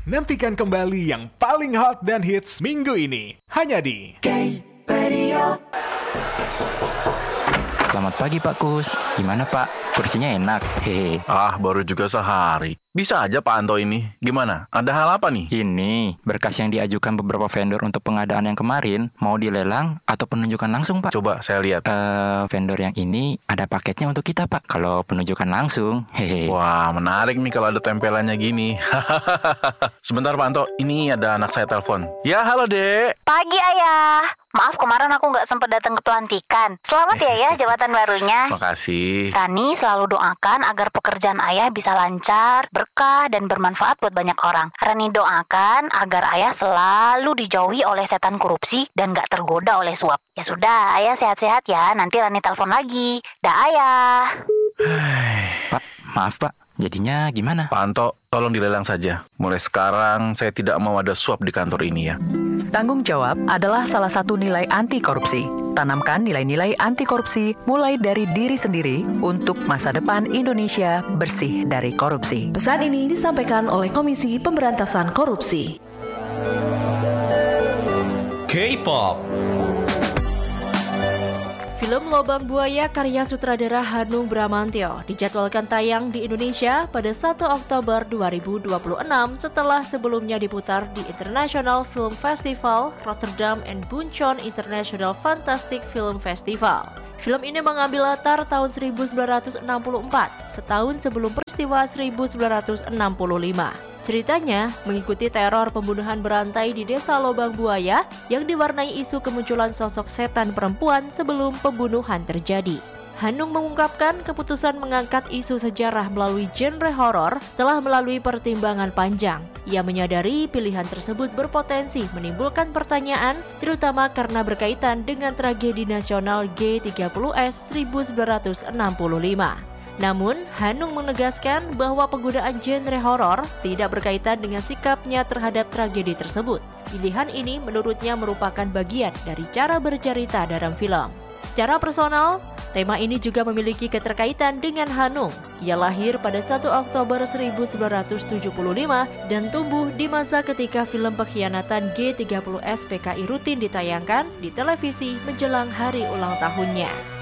Nantikan kembali yang paling hot dan hits minggu ini. Hanya di K-Radio. Selamat pagi Pak Kus. Gimana Pak? Kursinya enak. Hehe. Baru juga sehari. Bisa aja Pak Anto ini. Gimana? Ada hal apa nih? Ini berkas yang diajukan beberapa vendor untuk pengadaan yang kemarin. Mau dilelang atau penunjukan langsung Pak? Coba saya lihat. Vendor yang ini ada paketnya untuk kita Pak. Kalau penunjukan langsung. Hehe. Wah, menarik nih kalau ada tempelannya gini. Sebentar Pak Anto, ini ada anak saya telepon. Ya, halo Dek. Pagi Ayah. Maaf kemarin aku nggak sempat datang ke pelantikan. Selamat ya jabatan barunya. Makasih. Rani selalu doakan agar pekerjaan Ayah bisa lancar, berkah, dan bermanfaat buat banyak orang. Rani doakan agar Ayah selalu dijauhi oleh setan korupsi dan nggak tergoda oleh suap. Ya sudah, Ayah sehat-sehat ya. Nanti Rani telepon lagi. Dah Ayah. Pak, maaf Pak. Jadinya gimana? Pak Anto, tolong dilelang saja. Mulai sekarang saya tidak mau ada suap di kantor ini ya. Tanggung jawab adalah salah satu nilai anti korupsi. Tanamkan nilai-nilai anti korupsi mulai dari diri sendiri untuk masa depan Indonesia bersih dari korupsi. Pesan ini disampaikan oleh Komisi Pemberantasan Korupsi. K-pop. Film Lobang Buaya karya sutradara Hanung Bramantyo dijadwalkan tayang di Indonesia pada 1 Oktober 2026 setelah sebelumnya diputar di International Film Festival, Rotterdam and Buncon International Fantastic Film Festival. Film ini mengambil latar tahun 1964, setahun sebelum peristiwa 1965. Ceritanya mengikuti teror pembunuhan berantai di desa Lobang Buaya yang diwarnai isu kemunculan sosok setan perempuan sebelum pembunuhan terjadi. Hanung mengungkapkan keputusan mengangkat isu sejarah melalui genre horor telah melalui pertimbangan panjang. Ia menyadari pilihan tersebut berpotensi menimbulkan pertanyaan, terutama karena berkaitan dengan tragedi nasional G30S 1965. Namun, Hanung menegaskan bahwa penggunaan genre horor tidak berkaitan dengan sikapnya terhadap tragedi tersebut. Pilihan ini menurutnya merupakan bagian dari cara bercerita dalam film. Secara personal, tema ini juga memiliki keterkaitan dengan Hanung. Ia lahir pada 1 Oktober 1975 dan tumbuh di masa ketika film pengkhianatan G30S PKI rutin ditayangkan di televisi menjelang hari ulang tahunnya.